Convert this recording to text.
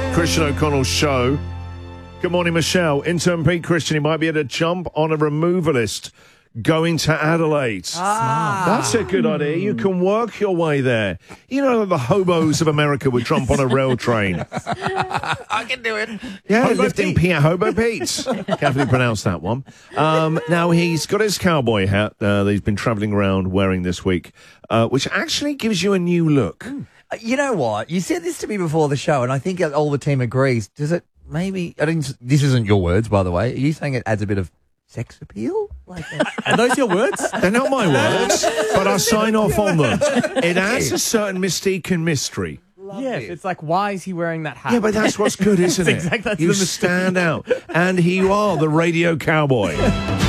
Christian O'Connell's show. Good morning, Michelle. Intern Pete Christian, he might be able to jump on a removalist going to Adelaide. That's a good idea. You can work your way there. You know, the hobos of America would jump on a rail train. I can do it. Yeah, Hobo lifting Pete. Hobo Pete. Carefully pronounce that one. Now, he's got his cowboy hat that he's been travelling around wearing this week, which actually gives you a new look. You know what? You said this to me before the show, and I think all the team agrees. Does it maybe... This isn't your words, by the way. Are you saying it adds a bit of sex appeal? Are those your words? They're not my words, but I sign off on them. It adds a certain mystique and mystery. Yes, it's like, why is he wearing that hat? Yeah, but that's what's good, isn't it? That's You the stand out. And here you are, the radio cowboy.